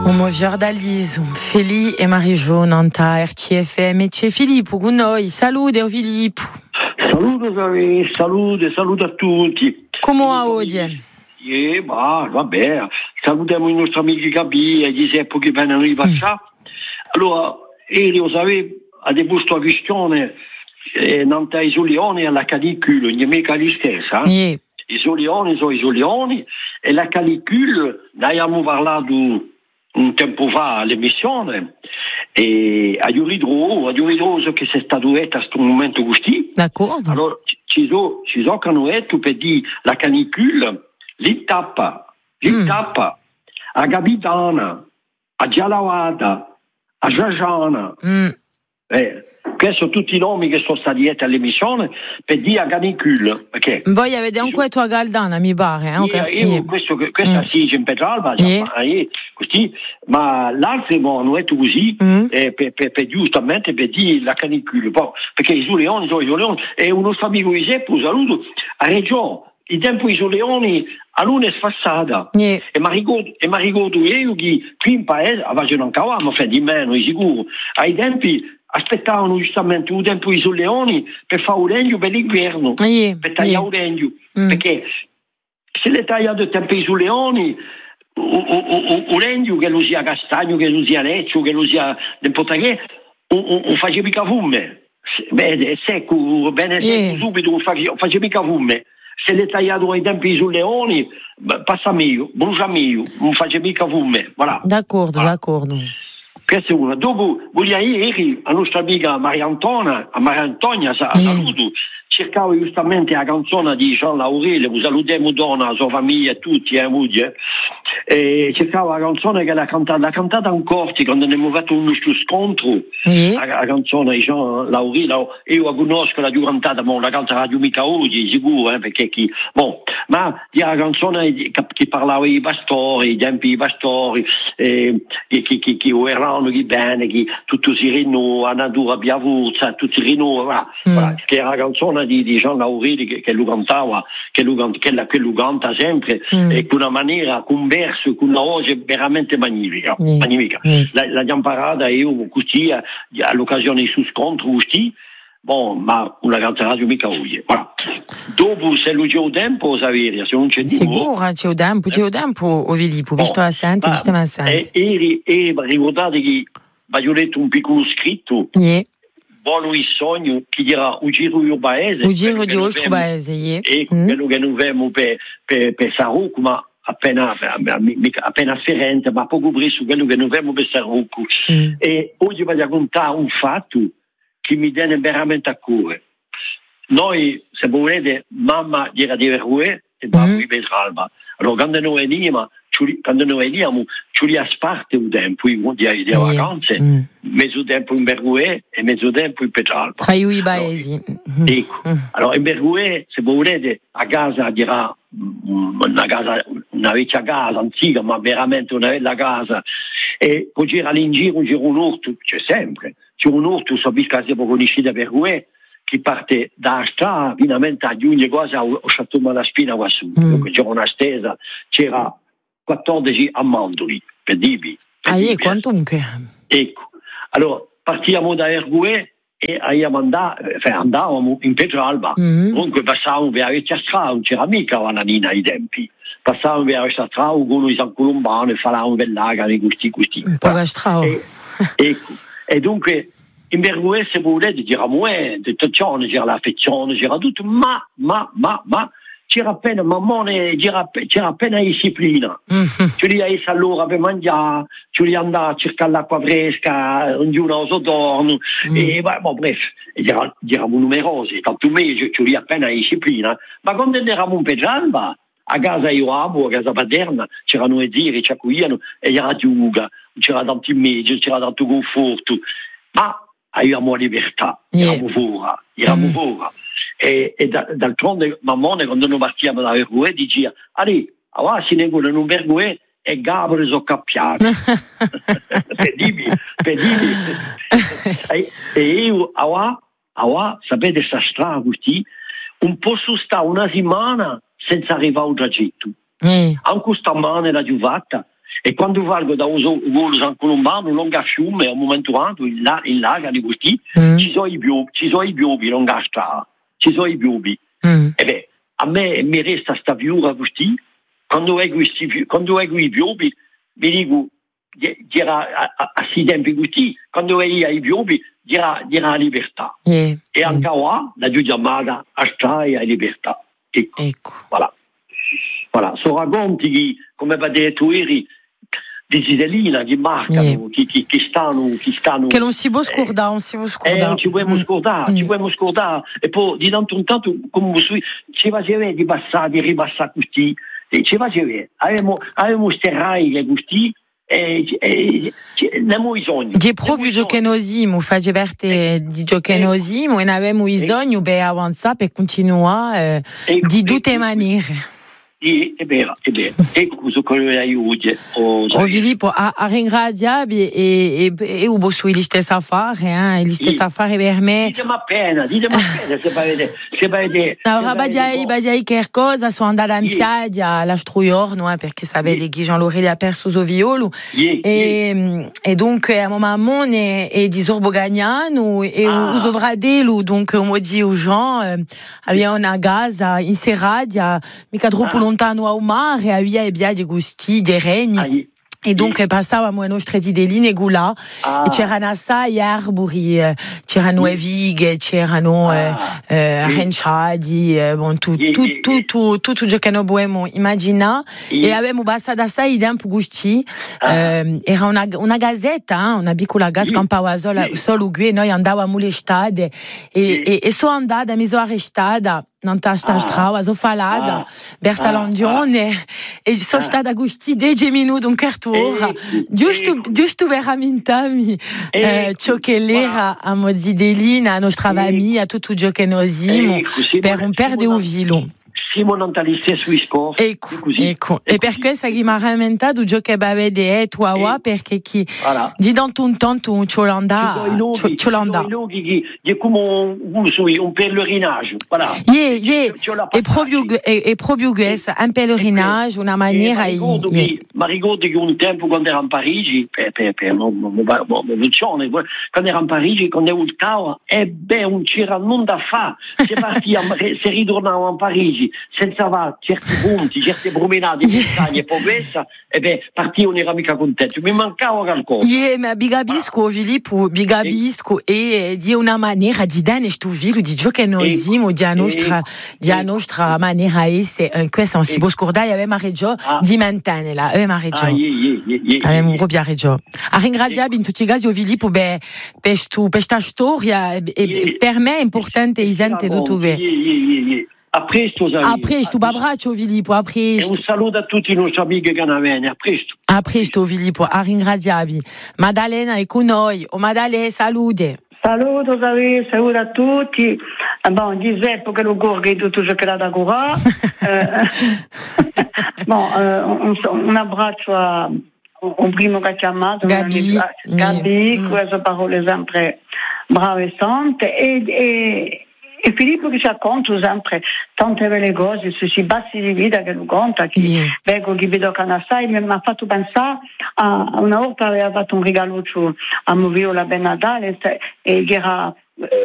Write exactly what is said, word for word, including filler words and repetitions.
Come Fiordaliso, Feli e Marie-Jo Nanta, R C F M e c'è Filippo con noi. Salute Filippo. Salute, salute, salute a tutti. Come va oggi? Eh, ma vabbè, salutiamo i nostri amici Gabi e Giuseppe che vengono di passare. Mm. Allora, ieri ho sapevo, a posto la questione, eh, Nanta Isolione alla canicule, non è mica la stessa. Eh? Yeah. I solioni sono i solioni e la canicule, ne abbiamo parlato un tempo fa all'emissione, e a Iuridro, a Iuridro che si è stato detto a questo momento così. D'accordo. Allora, ci sono, ci sono che hanno detto per dire la canicule, li tappa, li mm. tappa a Gabitana, a Gialavata, a Giagiana. Mm. Eh, questi sono tutti i nomi che sono stati detti all'emissione per dire a canicule. Perché voi avete un questo a Galdana, mi pare. Eh? Io, io, io, questo questa mm. sì, c'è in Petralba, yeah. eh, così, ma l'altro hanno detto così, mm. eh, per, per, per, giustamente per dire la canicule. Poi, perché i Suleoni sono i Suleoni, e un nostro amico Giuseppe, un saluto, a Reggio, il tempo i Suleoni a luna è sfassata. Yeah. E mi ricordo, e mi ricordo io che qui in paese, facevano anche qua, ma di meno, di sicuro, ai tempi aspettavano giustamente un tempo i Suleoni per fare un regno per l'inverno, yeah. per tagliare un yeah. regno, mm. perché se le tagliato il tempo i Suleoni, un regno che lo sia castagno, che lo sia leccio, che lo sia del potagè, non faceva mica fume. Beh, è secco, bene secco, yeah. subito non faceva mica fume. Se le tagliato ai tempi sui leoni, passa meglio, brucia meglio, non faceva mica fume. Voilà. D'accordo, voilà. d'accordo. Questa è una. Dopo, voglio ieri, a nostra amica Maria Antonia, a Maria Antonia, mm. saluto, cercavo giustamente la canzone di Jean Laurel, vi salutiamo donna, la sua famiglia e tutti, eh, moglie, e cercavo la canzone che l'ha cantata, l'ha cantata in corti quando abbiamo fatto un nostro scontro, mm. la, la canzone di Jean Laurel, io la conosco, l'ho cantata, ma la canta radio mica oggi, sicuro, eh, perché chi, bon, ma di la canzone che parlava dei pastori, i tempi dei pastori, eh, che, che, che, che erano che bene, che tutto si rinnova, la natura biavuzza, tutto si rinnova, mm. voilà, che era la canzone di, di Jean Laurel che, che lo cantava, che lo, che la, che lo canta sempre, mm. e con una maniera, con un verso, con una voce veramente magnifica, mm. magnifica. Mm. La, l'abbiamo imparata io così all'occasione di suo scontro così, bon, ma una canzone radio mica oggi. Voilà. Dopo se lo c'è il tempo, sapere, se non c'è di sicuro c'è il tempo, c'è il tempo, o Filippo, visto la sente, visto la sente. E ricordate che vi ho detto un piccolo scritto, yeah. buono il sogno, che dirà un giro di paese. Un giro di nostro paese, yeah. E quello mm. che noi abbiamo per, per, per Sarocco, ma appena, appena afferente, ma poco presso quello che noi abbiamo per Sarocco. Mm. E oggi voglio raccontare un fatto che mi tiene veramente a cuore. Noi, se volete, mamma era di Verrouet e babbo di Petralba. Allora, quando noi veniamo, quando noi veniamo, ci li asparte un tempo di, di, di vacanze, mm. mezzo tempo in Verrouet e mezzo tempo in Petralba. Tra i paesi. Allora, ecco. Mm. Allora, in Verrouet, se volete, a casa dirà una casa, una vecchia casa antica, ma veramente una bella casa, e poi gira lì in giro, gira un orto, c'è sempre. C'è un orto, so che siamo conosciuti da Verrouet, che parte da strada finalmente a ogni cosa ho fatto la spina qua su. Mm. C'era una stesa, c'era quattordici ammandoli, per dirvi. Ah, e quantunque? Ecco, allora partiamo da Verrouet e andavamo, cioè andavamo in Petralba, mm. comunque passavamo per la vecchia strada, non c'era mica la nanina ai tempi. Passavamo per la vecchia strada con i San Colombano e falavamo dell'aga di questi questi. Un po' la strada. Ecco, e dunque in Verrouet, se volete, c'era muente, c'era l'affezione, c'era tutto, ma, ma, ma, ma, c'era appena mammone, c'era, c'era appena disciplina. Mm-hmm. Ci li hai all'ora per mangiare, ci li andare a cercare l'acqua fresca, ognuno a sottorno, mm. e ma, ma, bref, eravamo numerosi, tanto mesi, ci li appena disciplina, ma quando eravamo in Petralba, a casa io amo, a casa paterna, c'erano i zii, ci accoglievano, e c'era giuga, c'era tanti mezzi, c'era tanto conforto, ma avevamo la libertà, yeah. eravamo fuori, eravamo mm. fuori. E, e da, d'altronde mammone quando noi partiamo da Verrouet diceva allora, allora si negano in un Verrouet e Gabriele sono cappiati per dirmi, per dirmi. e, e io allora, allora sapete sta strada così un po' su sta una settimana senza arrivare a un tragitto mm. anche stamane la giuvata E quando valgo da uso volos in Colombano, non ga fiume, a un momento tanto, in là, in là, di questi, mm. ci sono i biobi, ci sono i biobi, non ga strada, ci sono i biobi. Mm. E beh, a me mi resta sta viura così, quando leggo questi, quando leggo i biobi, mi dico, dirà a, a, a si tempi così, quando leggo i biobi, dirà, dirà libertà. Yeah. E anche qua, la giudia amata, a strada e a libertà. Ecco. ecco. Voilà. Voilà. Sono racconti che, come va detto ieri, di Zidelina, che marcano, yeah. che, che, che stanno, che stanno... Che non si può scordare, non si può scordare. Eh, non ci possiamo scordare, mm. ci possiamo scordare. E poi, di tanto in tanto, come ci va a vedere di passare, di ripassare così, ci va a vedere. Avevamo, avevamo sterrai che così, e, e, e ne abbiamo bisogno. Di proprio giochenosimo, fai parte di giochenosimo, e ne avevamo bisogno per avanzare, per continuare, eh, di tutte le maniere. Sì, è vero, è vero. E cosa quello che aiuta? O Filippo, a, a ringraziare e, e, e ubo su gli stessi affari, eh? Gli stessi affari per me. Ditemi appena, ditemi appena, se vedete, se vedete. Allora, bagiai, bagiai che cosa, sono andata in piedi alla Struiorno, eh, perché sapete che Jean-Laurent ha perso il violo. Yeah, e, yeah. e donc, a mon maman è di Sorbo Gagnano, e ah. uso Vradelo, donc, on m'a dit aux gens, euh, abbiamo una casa in Serradia, mica troppo lontano ao mare, aveva e via di gusti, dei regni. Ah, e dunque passavamo le nostre di linee là ah. e c'erano assai arbori, c'erano le vighe, c'erano ah. eh, eh, aranciadi, eh, bon, tutto tu, tu, tu, tu, tu ciò che noi possiamo immaginare. E avevamo passato assai tempo gusti. Ah. Eh, era una, una gazzetta, eh, una piccola gas campava solo, solo qui, noi andavamo all'estate e, e, e sono andata, mi sono arrestata. Non sta sta strada, so falada, verso ah, l'Andione, ah, e sono ah, stata gusti dieci minuti, un quarto d'ora, giusto, giusto per ammintarmi eh, ciò che l'era a Mozzidelina, a nostra famiglia, tutto ciò che noi siamo, per non perdere il filo. Siamo nati stesso discorso. Ecco, ecco. E per questo che mi ha rammentato ciò che aveva detto a Wa, perché chi di tanto in tanto ci l'anda, ci l'anda. È come un pellegrinaggio. Yeah, yeah. E proprio, e proprio questo, un pellegrinaggio, una maniera. Mi ricordo che un tempo quando ero a Parigi, quando ero a Parigi, quando ero al Tower, e beh, non c'era nulla da fare. Si partiva, si ritornava a Parigi. Senza va certi punti, certe promenade in montagna e poi questa, e beh, partì non era mica contento, mi mancava qualcosa. Yeah, ma bigabisco, Filippo, bigabisco, e di una maniera di dare questo vilo, di ciò che noi siamo, di a nostra, di a nostra maniera essere, in questo non si può scordare, aveva ragione di mantenerla, aveva ragione. Aveva proprio ragione. A ringraziare in tutti i casi, Filippo, per questa storia, e per me è importante e sente tutto questo. A presto, a presto, un abbraccio Filippo, a presto. E un saluto a tutti i nostri amici canaveni, a presto. A presto Filippo, a ringraziarvi. Maddalena è con noi, o Maddalena, salute. Saluto, saluto a tutti. Bon, Giuseppe che lo corre tutto ciò che l'ha da curare. Bon, un, un abbraccio a un primo che ha chiamato, Gabi, Gabi, mm. queste parole sempre brave e sante. E, e E Filippo che ci racconta sempre tante belle cose, questi bassi di vita che lui conta, che yeah. vengo che vedo che assai, mi ha fatto pensare a una volta aveva fatto un regalo a mio figlio la Ben Natale e che era